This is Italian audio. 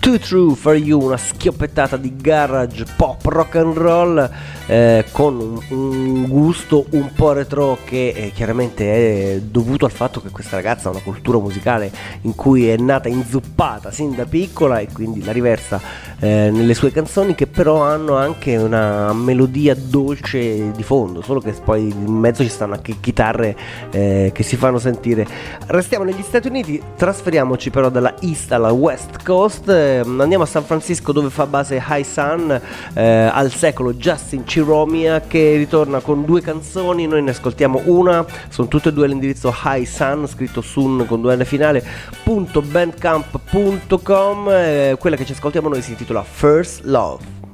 Too True for You, una schioppettata di garage pop rock and roll con un gusto un po' retro che chiaramente è dovuto al fatto che questa ragazza ha una cultura musicale in cui è nata inzuppata sin da piccola e quindi la riversa nelle sue canzoni, che però hanno anche una melodia dolce di fondo, solo che poi in mezzo ci stanno anche chitarre che si fanno sentire. Restiamo negli Stati Uniti, trasferiamoci però dalla East alla West Coast, andiamo a San Francisco dove fa base High Sun, al secolo Justin Ciromia, che ritorna con due canzoni. Noi ne ascoltiamo una, sono tutte e due all'indirizzo High Sun, scritto Sun con 2 N finale, .bandcamp.com. Quella che ci ascoltiamo noi si intitola First Love.